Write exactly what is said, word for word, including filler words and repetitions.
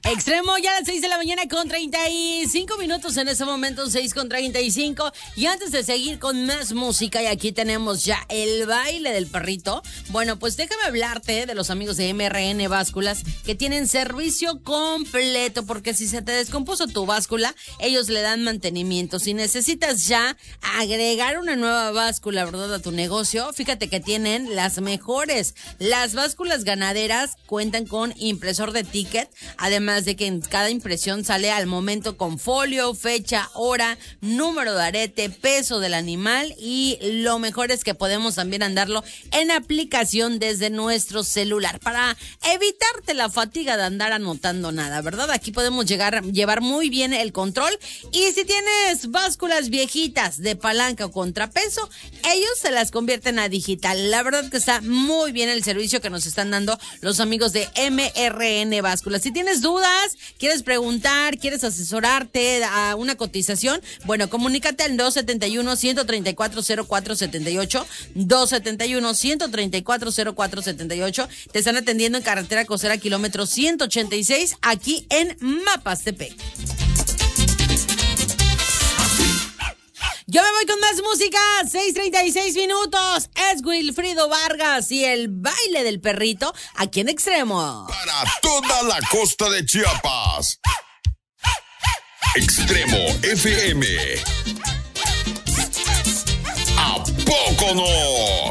Extremo, ya a las seis de la mañana con treinta y cinco minutos en ese momento, seis con treinta y cinco. Y antes de seguir con más música, y aquí tenemos ya el baile del perrito. Bueno, pues déjame hablarte de los amigos de M R N Básculas que tienen servicio completo, porque si se te descompuso tu báscula, ellos le dan mantenimiento. Si necesitas ya agregar una nueva báscula, ¿verdad?, a tu negocio, fíjate que tienen las mejores. Las básculas ganaderas cuentan con impresor de ticket, además de que en cada impresión sale al momento con folio, fecha, hora, número de arete, peso del animal, y lo mejor es que podemos también andarlo en aplicación desde nuestro celular para evitarte la fatiga de andar anotando nada, ¿verdad? Aquí podemos llegar, llevar muy bien el control, y si tienes básculas viejitas de palanca o contrapeso, ellos se las convierten a digital. La verdad que está muy bien el servicio que nos están dando los amigos de M R N Básculas. Si tienes dudas, quieres preguntar, quieres asesorarte a una cotización, bueno, comunícate al dos siete uno, uno tres cuatro, cero cuatro siete ocho, dos siete uno, uno tres cuatro, cero cuatro siete ocho. Te están atendiendo en carretera Costera, kilómetro ciento ochenta y seis, aquí en Mapastepec. Yo me voy con más música, seis treinta y seis minutos, es Wilfrido Vargas y el baile del perrito aquí en Extremo. Para toda la costa de Chiapas, Extremo F M. ¿A poco no?